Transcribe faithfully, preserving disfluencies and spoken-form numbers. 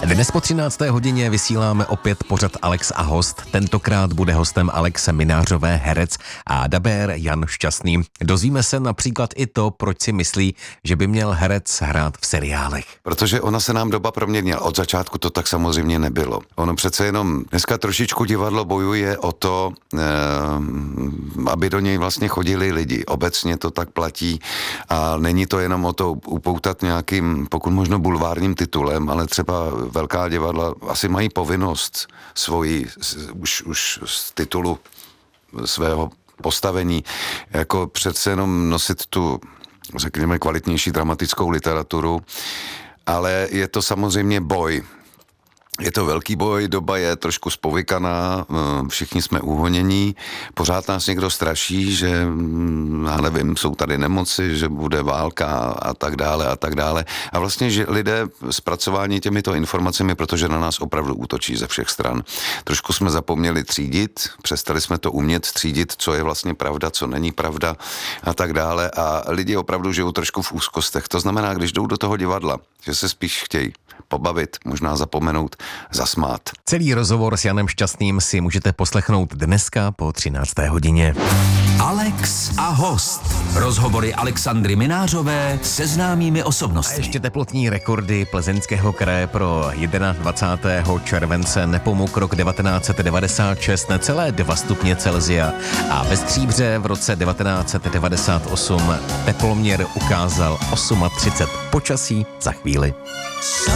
Dnes po třinácté hodině vysíláme opět pořad Alex a host. Tentokrát bude hostem Alexe Minářové, herec a dabér Jan Šťastný. Dozvíme se například i to, proč si myslí, že by měl herec hrát v seriálech. Protože ona se nám doba proměnila. Od začátku to tak samozřejmě nebylo. Ono přece jenom dneska trošičku divadlo bojuje o to, eh, aby do něj vlastně chodili lidi. Obecně to tak platí a není to jenom o to upoutat nějakým, pokud možno bulvárním titulem, ale třeba velká divadla asi mají povinnost svoji, už, už z titulu svého postavení, jako přece jenom nosit tu, řekněme, kvalitnější dramatickou literaturu, ale je to samozřejmě boj. Je to velký boj, doba je trošku spovykaná, všichni jsme uhonění, pořád nás někdo straší, že, já nevím, jsou tady nemoci, že bude válka a tak dále a tak dále. A vlastně, že lidé zpracování těmito informacemi, protože na nás opravdu útočí ze všech stran. Trošku jsme zapomněli třídit, přestali jsme to umět třídit, co je vlastně pravda, co není pravda a tak dále. A lidi opravdu žijou trošku v úzkostech. To znamená, když jdou do toho divadla, že se spíš chtějí pobavit, možná zapomenout, zasmát. Celý rozhovor s Janem Šťastným si můžete poslechnout dneska po třinácté hodině. Alex a host. Rozhovory Alexandry Minářové se známými osobnostmi. A ještě teplotní rekordy Plzeňského kraje pro dvacátého prvního července nepomůk rok devatenáct set devadesát šest, necelé dva stupně Celsia. A ve Stříbře v roce devatenáct set devadesát osm teploměr ukázal třicet osm. Počasí za chvíli.